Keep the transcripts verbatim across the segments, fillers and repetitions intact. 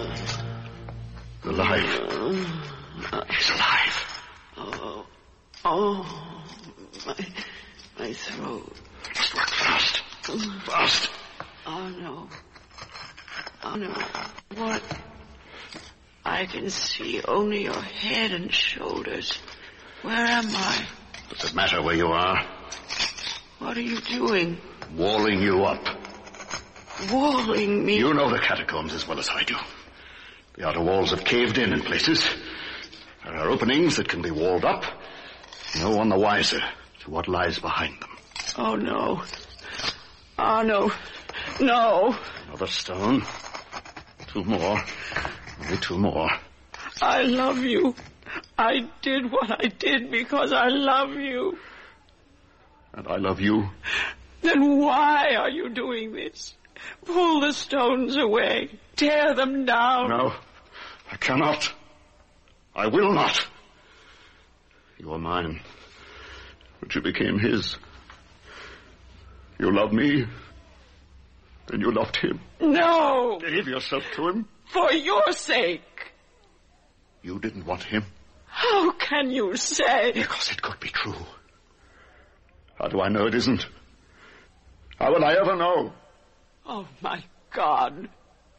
Alive. He's alive. Oh, oh, my, my throat. Must work fast. Fast. Oh, no. Oh, no. What? I can see only your head and shoulders. Where am I? Does it matter where you are? What are you doing? Walling you up. Walling me? You know the catacombs as well as I do. The outer walls have caved in in places. There are openings that can be walled up. No one the wiser to what lies behind them. Oh, no. Oh, no. No. Another stone. Two more. Only two more. I love you. I did what I did because I love you. And I love you. Then why are you doing this? Pull the stones away. Tear them down. No, I cannot. I will not. You are mine, but you became his. You love me, and you loved him. No. Gave yourself to him. For your sake. You didn't want him. How can you say? Because it could be true. How do I know it isn't? How will I ever know? Oh, my God.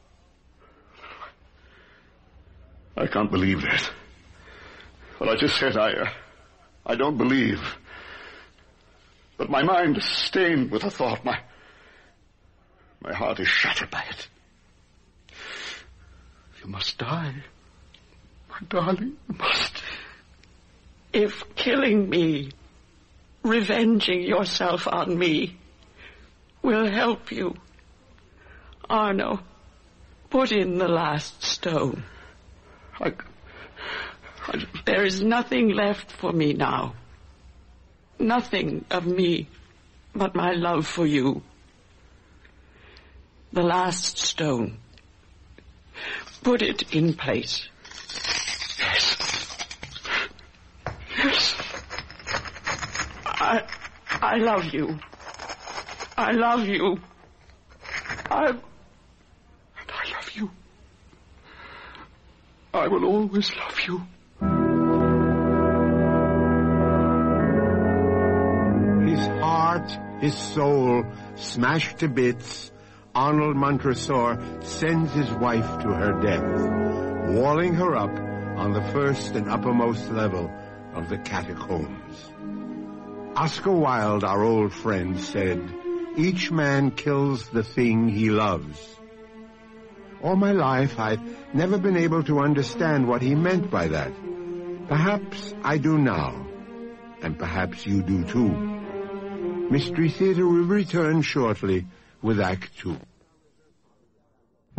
I can't believe that. Well, I just said I... Uh, I don't believe. But my mind is stained with the thought. My... My heart is shattered by it. You must die. My darling, you must. If killing me, revenging yourself on me, will help you, Arno, put in the last stone. I, I... There is nothing left for me now. Nothing of me but my love for you. The last stone. Put it in place. Yes. Yes. I... I love you. I love you. I... And I love you. I will always love you. His heart, his soul, smashed to bits, Arnold Montresor sends his wife to her death, walling her up on the first and uppermost level of the catacombs. Oscar Wilde, our old friend, said, "Each man kills the thing he loves." All my life, I've never been able to understand what he meant by that. Perhaps I do now, and perhaps you do too. Mystery Theater will return shortly with Act Two.